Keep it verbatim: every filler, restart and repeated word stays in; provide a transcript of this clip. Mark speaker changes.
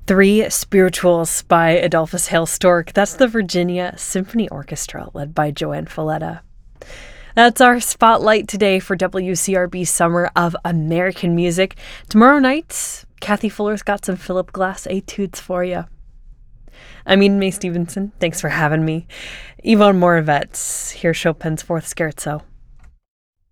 Speaker 1: Three Spirituals by Adolphus Hale Stork. That's the Virginia Symphony Orchestra, led by Joanne Falletta. That's our spotlight today for W C R B Summer of American Music. Tomorrow night, Kathy Fuller's got some Philip Glass etudes for you. I'm Eden Mae Stevenson. Thanks for having me. Yvonne Moravec, here's Chopin's Fourth Scherzo.